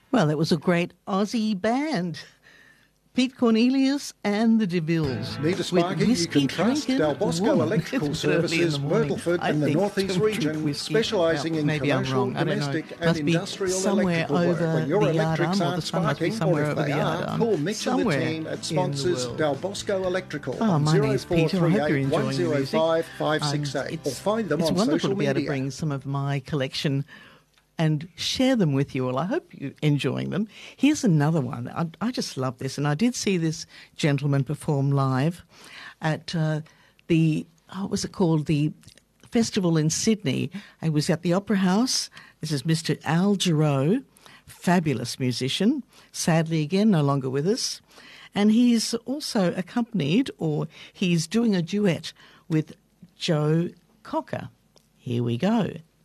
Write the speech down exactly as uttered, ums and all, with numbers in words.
Well, that was a great Aussie band. Pete Cornelius and the DeVilles. Need a sparky? You can trust Del Bosco Electrical Services, Myrtleford and the North East region, specialising in commercial, domestic and industrial electrical work. When your electrics aren't sparking, or if they are, call Mitch and the team that sponsors Del Bosco Electrical on zero four three eight, one zero five, five six eight or find them on social media. It's wonderful to be able to bring some of my collection and share them with you all. I hope you're enjoying them. Here's another one. I, I just love this, and I did see this gentleman perform live at uh, the, oh, what was it called, the festival in Sydney. It was at the Opera House. This is Mister Al Jarreau, fabulous musician, sadly again no longer with us. And he's also accompanied, or he's doing a duet with Joe Cocker. Here we go.